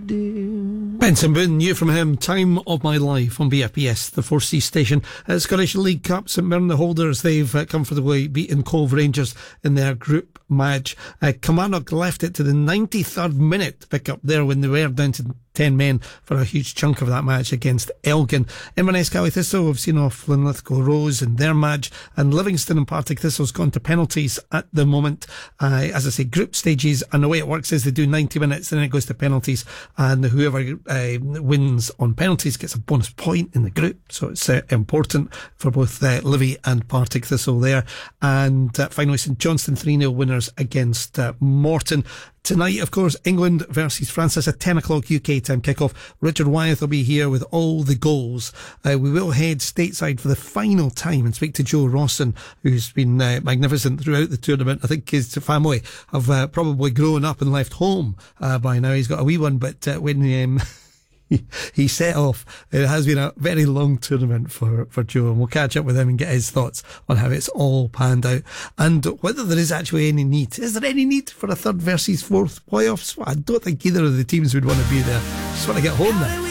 Benson Boone, new from him, Time of My Life on BFBS, the 4C station. Scottish League Cup, St Mirren, the holders, they've comfortably beaten Cove Rangers in their group match. Kilmarnock left it to the 93rd minute to pick up there when they were down to 10 men for a huge chunk of that match against Elgin. Inverness Cowley Thistle have seen off Linlithgow Rose in their match, and Livingston and Partick Thistle's gone to penalties at the moment. As I say, group stages, and the way it works is they do 90 minutes and then it goes to penalties, and whoever wins on penalties gets a bonus point in the group, so it's important for both Livy and Partick Thistle there. And finally, St Johnstone 3-0 winners against Morton. Tonight, of course, England versus France. It's a 10 o'clock UK time kickoff. Richard Wyeth will be here with all the goals. We will head stateside for the final time and speak to Joe Rawson, who's been magnificent throughout the tournament. I think his family have probably grown up and left home by now. He's got a wee one, but when he set off, it has been a very long tournament for Joe, and we'll catch up with him and get his thoughts on how it's all panned out and whether there is actually any need. Is there any need for a third versus fourth playoffs? Well, I don't think either of the teams would want to be there. Just want to get home now.